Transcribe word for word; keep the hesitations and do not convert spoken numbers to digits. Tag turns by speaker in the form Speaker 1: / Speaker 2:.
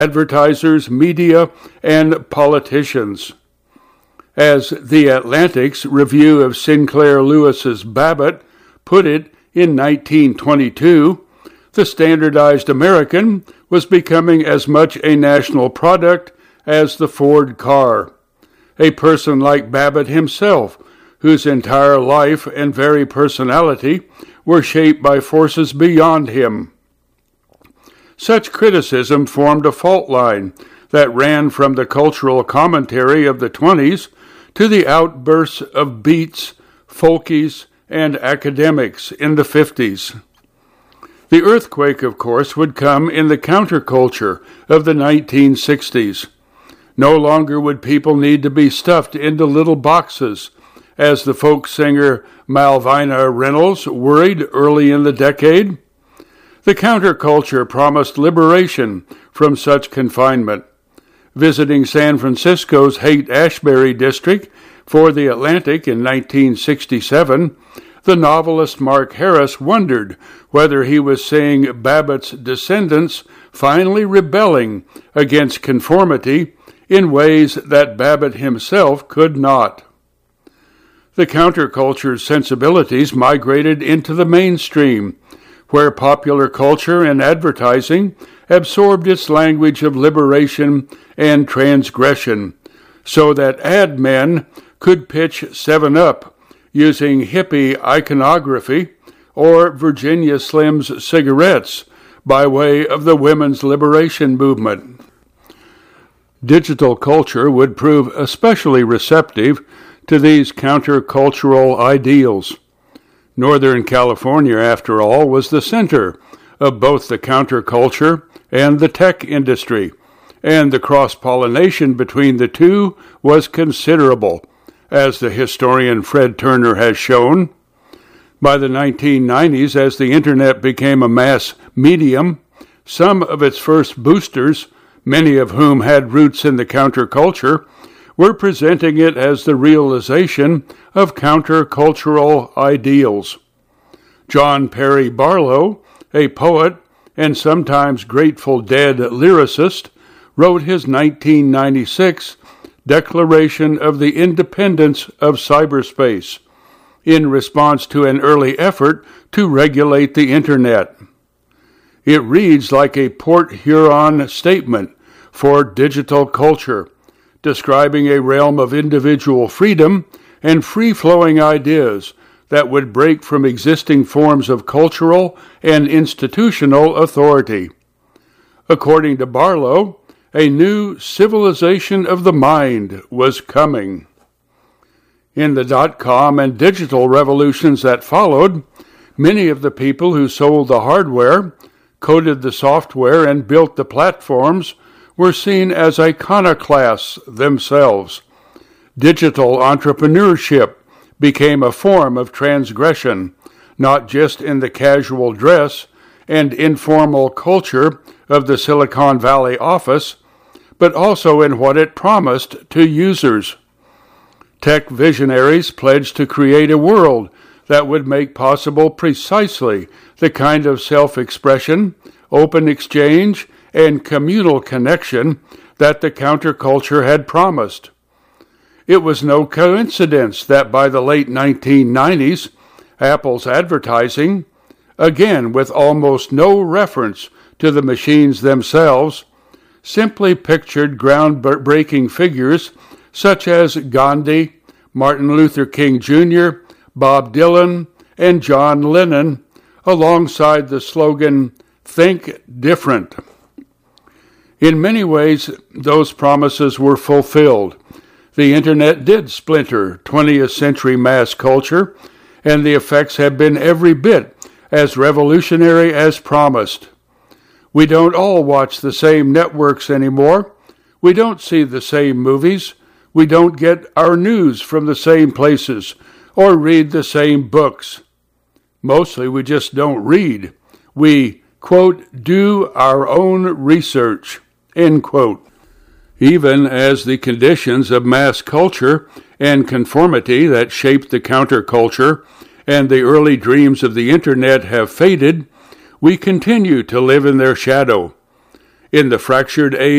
Speaker 1: advertisers, media, and politicians. As The Atlantic's review of Sinclair Lewis's Babbitt put it in nineteen twenty-two, the standardized American was becoming as much a national product as the Ford car. A person like Babbitt himself, whose entire life and very personality were shaped by forces beyond him. Such criticism formed a fault line that ran from the cultural commentary of the twenties to the outbursts of beats, folkies, and academics in the fifties. The earthquake, of course, would come in the counterculture of the nineteen sixties. No longer would people need to be stuffed into little boxes, as the folk singer Malvina Reynolds worried early in the decade. The counterculture promised liberation from such confinement. Visiting San Francisco's Haight-Ashbury district for The Atlantic in nineteen sixty-seven, the novelist Mark Harris wondered whether he was seeing Babbitt's descendants finally rebelling against conformity in ways that Babbitt himself could not. The counterculture's sensibilities migrated into the mainstream, where popular culture and advertising absorbed its language of liberation and transgression, so that ad men could pitch seven up using hippie iconography or Virginia Slim's cigarettes by way of the women's liberation movement. Digital culture would prove especially receptive to these countercultural ideals. Northern California, after all, was the center of both the counterculture and the tech industry, and the cross-pollination between the two was considerable, as the historian Fred Turner has shown. By the nineteen nineties, as the Internet became a mass medium, some of its first boosters, many of whom had roots in the counterculture, were presenting it as the realization of countercultural ideals. John Perry Barlow, a poet and sometimes Grateful Dead lyricist, wrote his nineteen ninety-six Declaration of the Independence of Cyberspace in response to an early effort to regulate the Internet. It reads like a Port Huron statement for digital culture, describing a realm of individual freedom and free-flowing ideas that would break from existing forms of cultural and institutional authority. According to Barlow, a new civilization of the mind was coming. In the dot-com and digital revolutions that followed, many of the people who sold the hardware, coded the software, and built the platforms were seen as iconoclasts themselves. Digital entrepreneurship became a form of transgression, not just in the casual dress and informal culture of the Silicon Valley office, but also in what it promised to users. Tech visionaries pledged to create a world that would make possible precisely the kind of self-expression, open exchange, and communal connection that the counterculture had promised. It was no coincidence that by the late nineteen nineties, Apple's advertising, again with almost no reference to the machines themselves, simply pictured groundbreaking figures such as Gandhi, Martin Luther King Junior, Bob Dylan, and John Lennon, alongside the slogan, "Think Different." In many ways, those promises were fulfilled. The Internet did splinter twentieth century mass culture, and the effects have been every bit as revolutionary as promised. We don't all watch the same networks anymore. We don't see the same movies. We don't get our news from the same places or read the same books. Mostly we just don't read. We, quote, do our own research, end quote. Even as the conditions of mass culture and conformity that shaped the counterculture and the early dreams of the Internet have faded, we continue to live in their shadow. In the fractured age